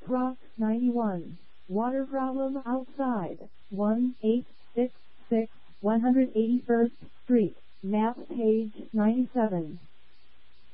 Croc 91. Water problem outside. 1866 181st Street. Map page 97.